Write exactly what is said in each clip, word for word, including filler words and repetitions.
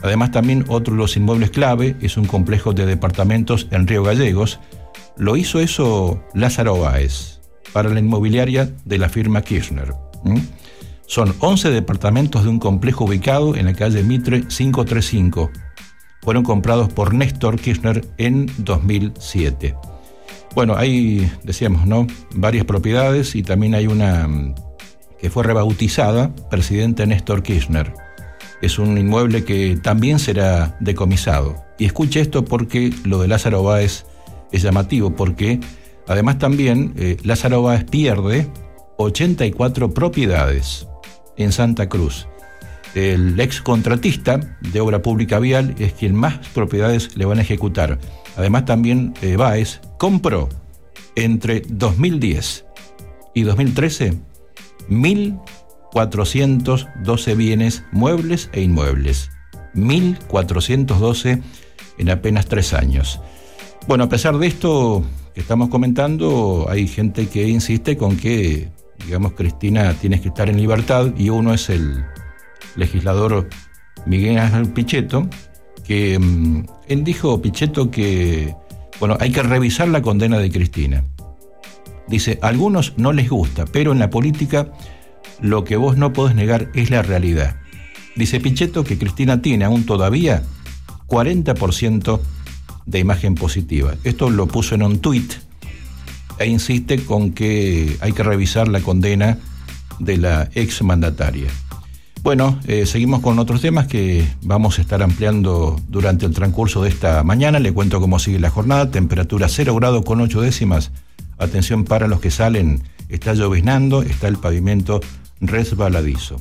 Además, también otro de los inmuebles clave es un complejo de departamentos en Río Gallegos. Lo hizo eso Lázaro Báez para la inmobiliaria de la firma Kirchner. ¿Mm? Son once departamentos de un complejo ubicado en la calle Mitre quinientos treinta y cinco. Fueron comprados por Néstor Kirchner en dos mil siete. Bueno, hay, decíamos, ¿no?, varias propiedades y también hay una que fue rebautizada Presidente Néstor Kirchner. Es un inmueble que también será decomisado. Y escuche esto porque lo de Lázaro Báez es llamativo, porque además también eh, Lázaro Báez pierde ochenta y cuatro propiedades en Santa Cruz. El ex contratista de obra pública vial es quien más propiedades le van a ejecutar. Además también eh, Báez compró entre dos mil diez y dos mil trece mil cuatrocientos doce bienes muebles e inmuebles. mil cuatrocientos doce en apenas tres años. Bueno, a pesar de esto que estamos comentando, hay gente que insiste con que, digamos, Cristina tiene que estar en libertad, y uno es el legislador Miguel Ángel Pichetto, que mmm, él dijo, Pichetto, que bueno, hay que revisar la condena de Cristina. Dice, a algunos no les gusta, pero en la política lo que vos no podés negar es la realidad. Dice Pichetto que Cristina tiene aún todavía cuarenta por ciento de imagen positiva. Esto lo puso en un tuit e insiste con que hay que revisar la condena de la exmandataria. Bueno, eh, seguimos con otros temas que vamos a estar ampliando durante el transcurso de esta mañana. Le cuento cómo sigue la jornada. Temperatura cero grados con ocho décimas. Atención para los que salen. Está lloviznando, está el pavimento resbaladizo.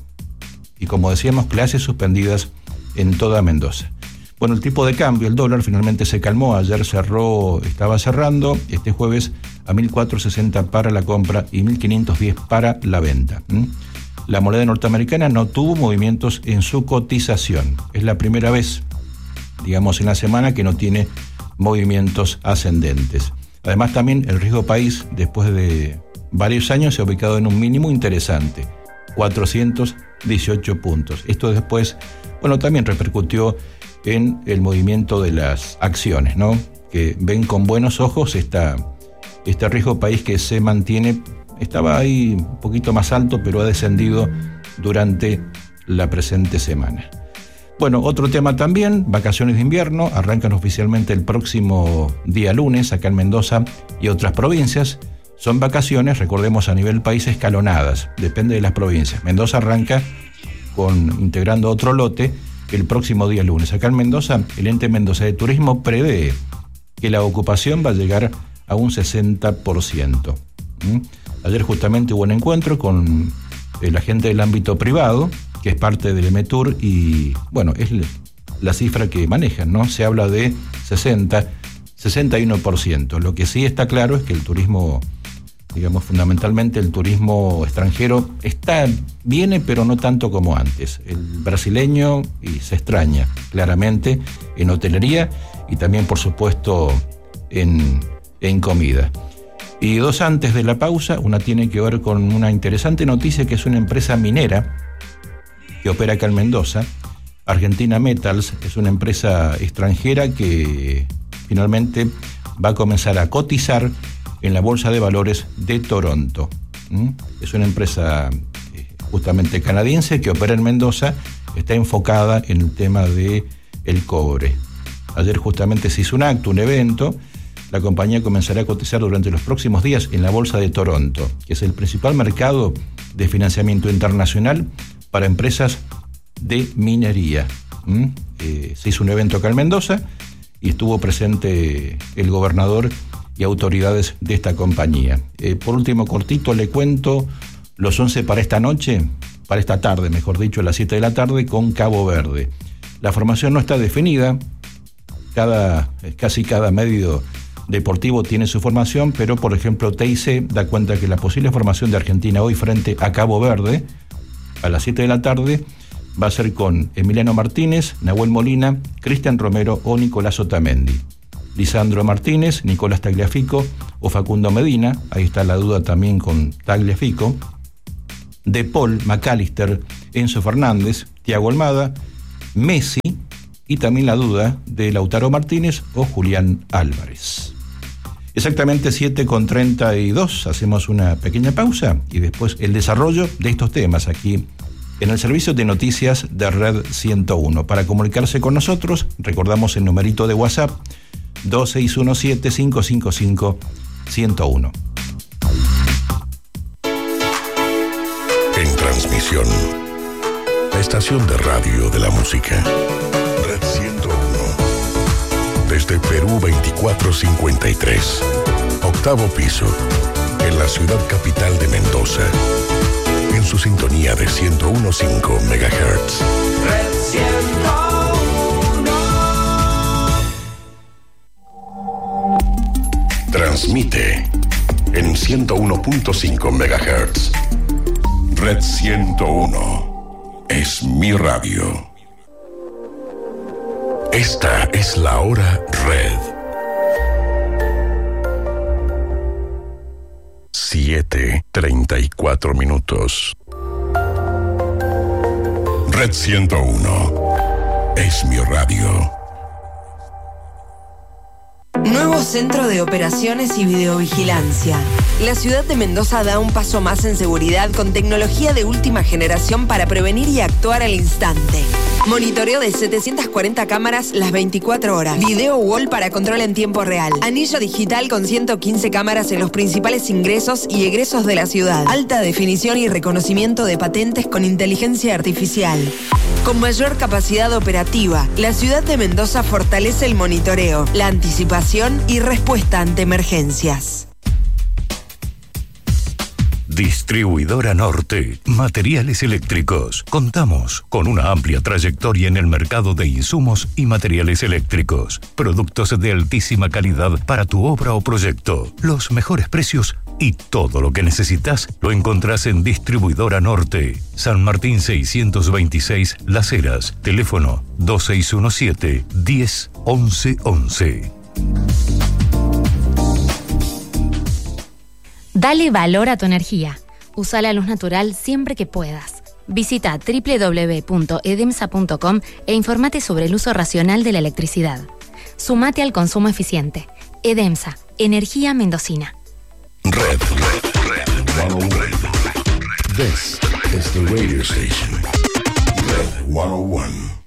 Y como decíamos, clases suspendidas en toda Mendoza. Bueno, el tipo de cambio, el dólar, finalmente se calmó. Ayer cerró, estaba cerrando, este jueves a mil cuatrocientos sesenta para la compra y mil quinientos diez para la venta. ¿Mm? La moneda norteamericana no tuvo movimientos en su cotización. Es la primera vez, digamos, en la semana que no tiene movimientos ascendentes. Además, también el riesgo país, después de varios años, se ha ubicado en un mínimo interesante, cuatrocientos dieciocho puntos. Esto después, bueno, también repercutió en el movimiento de las acciones, ¿no?, que ven con buenos ojos esta, este riesgo país que se mantiene. Estaba ahí un poquito más alto, pero ha descendido durante la presente semana. Bueno, otro tema también, vacaciones de invierno, arrancan oficialmente el próximo día lunes acá en Mendoza y otras provincias. Son vacaciones, recordemos, a nivel país escalonadas, depende de las provincias. Mendoza arranca con integrando otro lote el próximo día lunes. Acá en Mendoza, el ente Mendoza de Turismo prevé que la ocupación va a llegar a un sesenta por ciento. ¿Mm? Ayer justamente hubo un encuentro con la gente del ámbito privado, que es parte del EMETUR, y bueno, es la cifra que manejan, ¿no? Se habla de sesenta, sesenta y uno por ciento. Lo que sí está claro es que el turismo, digamos, fundamentalmente el turismo extranjero, está, viene, pero no tanto como antes. El brasileño, y se extraña claramente, en hotelería y también, por supuesto, en, en comida. Y dos antes de la pausa, una tiene que ver con una interesante noticia, que es una empresa minera que opera acá en Mendoza. Argentina Metals es una empresa extranjera que finalmente va a comenzar a cotizar en la Bolsa de Valores de Toronto. ¿Mm? Es una empresa eh, justamente canadiense que opera en Mendoza, está enfocada en el tema de el cobre. Ayer justamente se hizo un acto, un evento. La compañía comenzará a cotizar durante los próximos días en la Bolsa de Toronto, que es el principal mercado de financiamiento internacional para empresas de minería. ¿Mm? Eh, se hizo un evento acá en Mendoza y estuvo presente el gobernador y autoridades de esta compañía. Eh, por último, cortito, le cuento los once para esta noche, para esta tarde, mejor dicho, a las siete de la tarde, con Cabo Verde. La formación no está definida, cada, casi cada medio deportivo tiene su formación, pero por ejemplo T I C da cuenta que la posible formación de Argentina hoy frente a Cabo Verde a las siete de la tarde va a ser con Emiliano Martínez, Nahuel Molina, Cristian Romero o Nicolás Otamendi. Lisandro Martínez, Nicolás Tagliafico o Facundo Medina, ahí está la duda también con Tagliafico. De Paul, McAllister, Enzo Fernández, Thiago Almada, Messi, y también la duda de Lautaro Martínez o Julián Álvarez. Exactamente siete con treinta y dos, hacemos una pequeña pausa y después el desarrollo de estos temas aquí en el servicio de noticias de Red ciento uno. Para comunicarse con nosotros, recordamos el numerito de WhatsApp dos seis uno siete, cinco cinco cinco, uno cero uno. En transmisión, la estación de radio de la música, Red ciento uno. Desde Perú veinticuatro cincuenta y tres, octavo piso, en la ciudad capital de Mendoza. En su sintonía de ciento uno punto cinco megahertz. Red ciento uno. Transmite en ciento uno punto cinco megahertz. Red ciento uno es mi radio. Esta es la hora Red. siete treinta y cuatro minutos. Red ciento uno es mi radio. Nuevo Centro de Operaciones y Videovigilancia. La ciudad de Mendoza da un paso más en seguridad con tecnología de última generación para prevenir y actuar al instante. Monitoreo de setecientas cuarenta cámaras las veinticuatro horas. Video wall para control en tiempo real. Anillo digital con ciento quince cámaras en los principales ingresos y egresos de la ciudad. Alta definición y reconocimiento de patentes con inteligencia artificial. Con mayor capacidad operativa, la ciudad de Mendoza fortalece el monitoreo, la anticipación y respuesta ante emergencias. Distribuidora Norte, materiales eléctricos. Contamos con una amplia trayectoria en el mercado de insumos y materiales eléctricos. Productos de altísima calidad para tu obra o proyecto. Los mejores precios y todo lo que necesitas lo encontrás en Distribuidora Norte. San Martín seiscientos veintiséis, Las Heras. Teléfono dos seis uno siete, diez, once, once. Dale valor a tu energía. Usa la luz natural siempre que puedas. Visita doble u doble u doble u punto edemsa punto com e informate sobre el uso racional de la electricidad. Sumate al consumo eficiente. Edemsa, energía mendocina. Red, red, red, red, red. This is the radio station. Red ciento uno.